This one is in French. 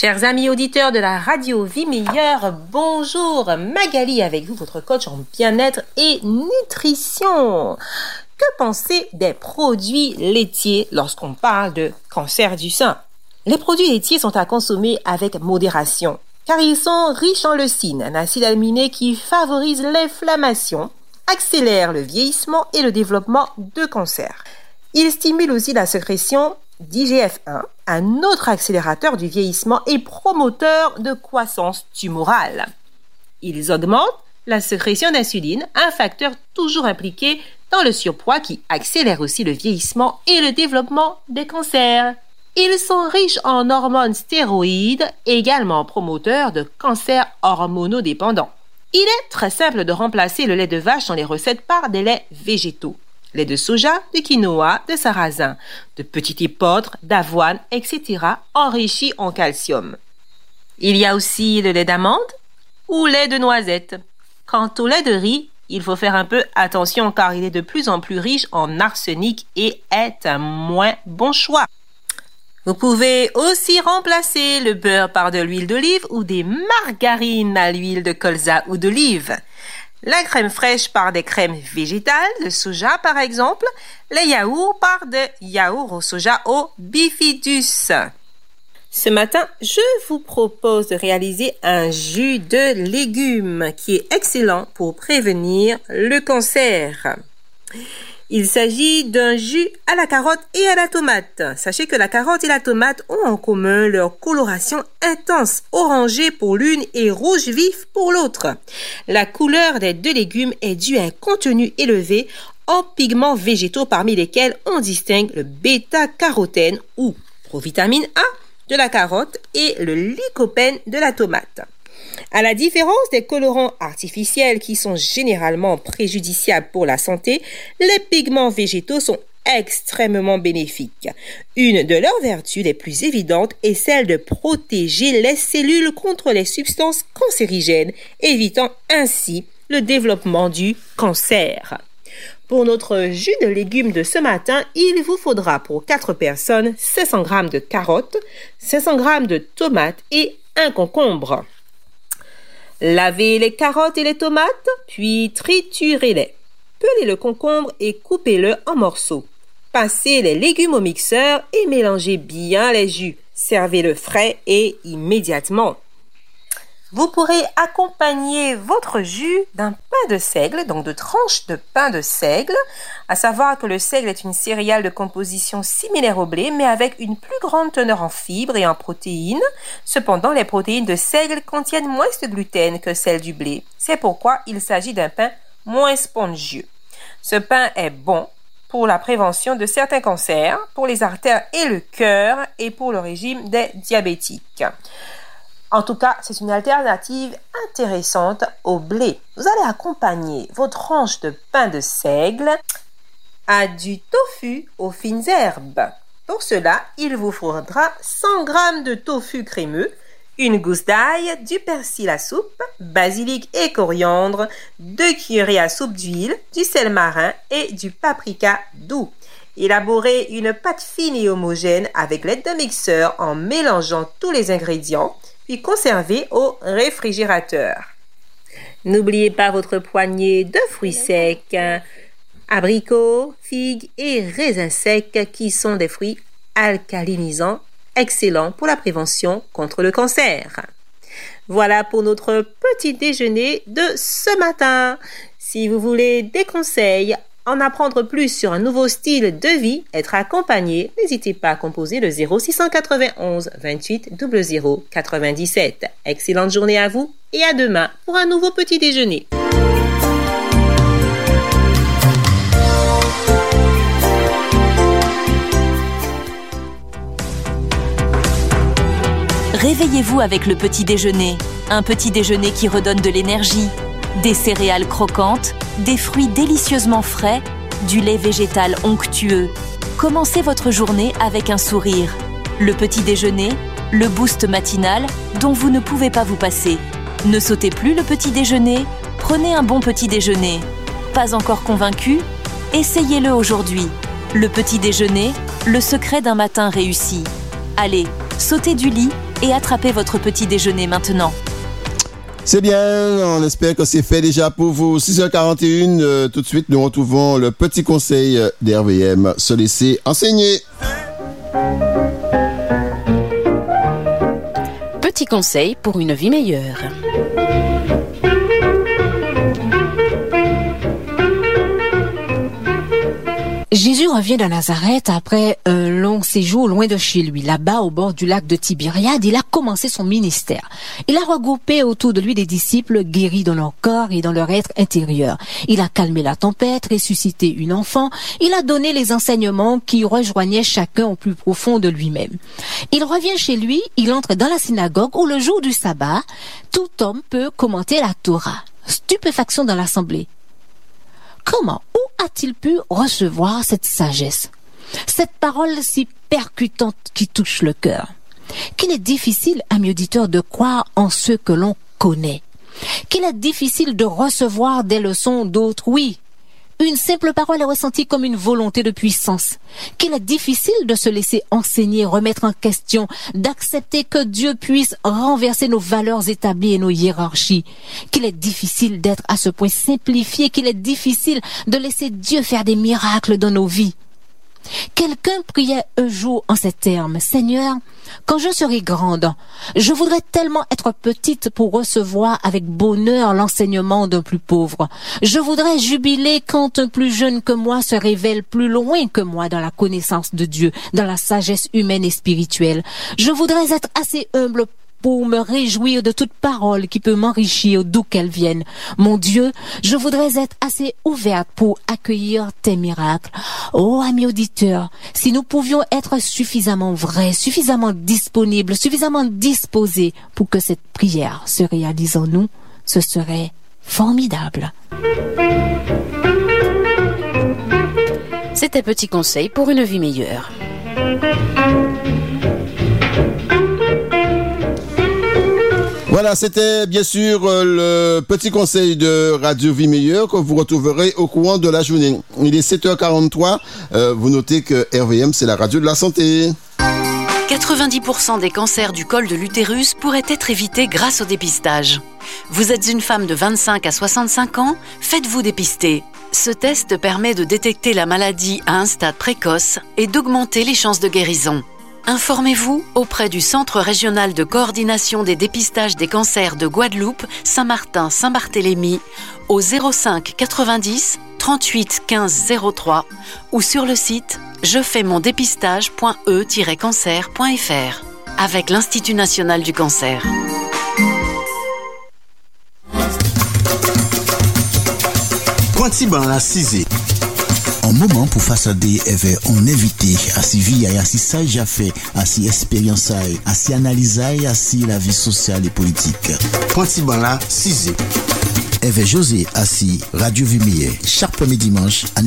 Chers amis auditeurs de la radio Vie Meilleure, bonjour, Magali avec vous, votre coach en bien-être et nutrition. Que penser des produits laitiers lorsqu'on parle de cancer du sein? Les produits laitiers sont à consommer avec modération, car ils sont riches en leucine, un acide aminé qui favorise l'inflammation, accélère le vieillissement et le développement de cancer. Ils stimulent aussi la sécrétion d'IGF-1, un autre accélérateur du vieillissement et promoteur de croissance tumorale. Ils augmentent la sécrétion d'insuline, un facteur toujours impliqué dans le surpoids qui accélère aussi le vieillissement et le développement des cancers. Ils sont riches en hormones stéroïdes, également promoteurs de cancers hormonodépendants. Il est très simple de remplacer le lait de vache dans les recettes par des laits végétaux. Lait de soja, de quinoa, de sarrasin, de petit épeautre, d'avoine, etc. enrichis en calcium. Il y a aussi le lait d'amande ou lait de noisette. Quant au lait de riz, il faut faire un peu attention car il est de plus en plus riche en arsenic et est un moins bon choix. Vous pouvez aussi remplacer le beurre par de l'huile d'olive ou des margarines à l'huile de colza ou d'olive. La crème fraîche par des crèmes végétales, de soja par exemple. Les yaourts par des yaourts au soja au bifidus. Ce matin, je vous propose de réaliser un jus de légumes qui est excellent pour prévenir le cancer. Il s'agit d'un jus à la carotte et à la tomate. Sachez que la carotte et la tomate ont en commun leur coloration intense, orangée pour l'une et rouge vif pour l'autre. La couleur des deux légumes est due à un contenu élevé en pigments végétaux parmi lesquels on distingue le bêta-carotène ou provitamine A de la carotte et le lycopène de la tomate. À la différence des colorants artificiels qui sont généralement préjudiciables pour la santé, les pigments végétaux sont extrêmement bénéfiques. Une de leurs vertus les plus évidentes est celle de protéger les cellules contre les substances cancérigènes, évitant ainsi le développement du cancer. Pour notre jus de légumes de ce matin, il vous faudra pour 4 personnes 500 g de carottes, 500 g de tomates et un concombre. Lavez les carottes et les tomates, puis triturez-les. Pelez le concombre et coupez-le en morceaux. Passez les légumes au mixeur et mélangez bien les jus. Servez-le frais et immédiatement. Vous pourrez accompagner votre jus d'un pain de seigle, donc de tranches de pain de seigle. À savoir que le seigle est une céréale de composition similaire au blé, mais avec une plus grande teneur en fibres et en protéines. Cependant, les protéines de seigle contiennent moins de gluten que celles du blé. C'est pourquoi il s'agit d'un pain moins spongieux. Ce pain est bon pour la prévention de certains cancers, pour les artères et le cœur et pour le régime des diabétiques. En tout cas, c'est une alternative intéressante au blé. Vous allez accompagner vos tranches de pain de seigle à du tofu aux fines herbes. Pour cela, il vous faudra 100 g de tofu crémeux, une gousse d'ail, du persil à soupe, basilic et coriandre, 2 cuillerées à soupe d'huile, du sel marin et du paprika doux. Élaborez une pâte fine et homogène avec l'aide d'un mixeur en mélangeant tous les ingrédients, puis conservez au réfrigérateur. N'oubliez pas votre poignée de fruits secs, abricots, figues et raisins secs qui sont des fruits alcalinisants excellents pour la prévention contre le cancer. Voilà pour notre petit déjeuner de ce matin. Si vous voulez des conseils, en apprendre plus sur un nouveau style de vie, être accompagné, n'hésitez pas à composer le 0691 28 00 97. Excellente journée à vous et à demain pour un nouveau petit déjeuner. Réveillez-vous avec le petit déjeuner. Un petit déjeuner qui redonne de l'énergie. Des céréales croquantes, des fruits délicieusement frais, du lait végétal onctueux. Commencez votre journée avec un sourire. Le petit déjeuner, le boost matinal dont vous ne pouvez pas vous passer. Ne sautez plus le petit déjeuner, prenez un bon petit déjeuner. Pas encore convaincu? Essayez-le aujourd'hui. Le petit déjeuner, le secret d'un matin réussi. Allez, sautez du lit et attrapez votre petit déjeuner maintenant. C'est bien, on espère que c'est fait déjà pour vous. 6h41, tout de suite, nous retrouvons le petit conseil d'RVM, se laisser enseigner. Petit conseil pour une vie meilleure. Jésus revient de Nazareth après un long séjour loin de chez lui. Là-bas, au bord du lac de Tibériade, il a commencé son ministère. Il a regroupé autour de lui des disciples guéris dans leur corps et dans leur être intérieur. Il a calmé la tempête, ressuscité une enfant. Il a donné les enseignements qui rejoignaient chacun au plus profond de lui-même. Il revient chez lui, il entre dans la synagogue où le jour du sabbat, tout homme peut commenter la Torah. Stupéfaction dans l'assemblée. Comment, où a-t-il pu recevoir cette sagesse, cette parole si percutante qui touche le cœur? Qu'il est difficile, ami auditeur, de croire en ce que l'on connaît. Qu'il est difficile de recevoir des leçons d'autrui. Une simple parole est ressentie comme une volonté de puissance. Qu'il est difficile de se laisser enseigner, remettre en question, d'accepter que Dieu puisse renverser nos valeurs établies et nos hiérarchies. Qu'il est difficile d'être à ce point simplifié, qu'il est difficile de laisser Dieu faire des miracles dans nos vies. Quelqu'un priait un jour en ces termes: Seigneur, quand je serai grande, je voudrais tellement être petite pour recevoir avec bonheur l'enseignement d'un plus pauvre. Je voudrais jubiler quand un plus jeune que moi se révèle plus loin que moi dans la connaissance de Dieu, dans la sagesse humaine et spirituelle. Je voudrais être assez humble pour me réjouir de toute parole qui peut m'enrichir d'où qu'elle vienne. Mon Dieu, je voudrais être assez ouverte pour accueillir tes miracles. Oh, amis auditeurs, si nous pouvions être suffisamment vrais, suffisamment disponibles, suffisamment disposés pour que cette prière se réalise en nous, ce serait formidable. C'était Petit conseil pour une vie meilleure. Voilà, c'était bien sûr le petit conseil de Radio Vie Meilleure que vous retrouverez au courant de la journée. Il est 7h43. Vous notez que RVM, c'est la radio de la santé. 90% des cancers du col de l'utérus pourraient être évités grâce au dépistage. Vous êtes une femme de 25 à 65 ans, faites-vous dépister. Ce test permet de détecter la maladie à un stade précoce et d'augmenter les chances de guérison. Informez-vous auprès du Centre régional de coordination des dépistages des cancers de Guadeloupe, Saint-Martin, Saint-Barthélemy au 05 90 38 15 03 ou sur le site jefaimondepistage.e-cancer.fr avec l'Institut national du cancer. Pointiban la 6e. Un moment pour façader avec un invité à si vie à si ça déjà fait à si expérience à si analyse à si la vie sociale et politique. Pointiban la 6e. Avec José Assi, Radio Vie Meilleure, chaque premier dimanche à